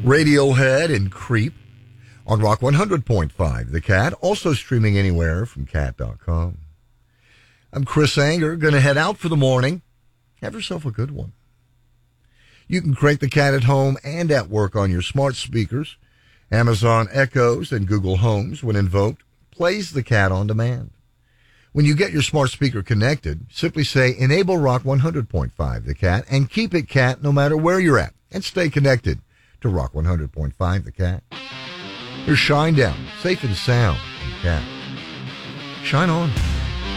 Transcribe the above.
Radiohead and Creep on Rock 100.5. The Cat, also streaming anywhere from cat.com. I'm Chris Anger, going to head out for the morning. Have yourself a good one. You can crank the Cat at home and at work on your smart speakers. Amazon Echoes and Google Homes, when invoked, plays the Cat on demand. When you get your smart speaker connected, simply say, enable Rock 100.5 The Cat, and keep it Cat no matter where you're at, and stay connected to Rock 100.5 The Cat. Here's Shine Down, safe and sound, The Cat. Shine on.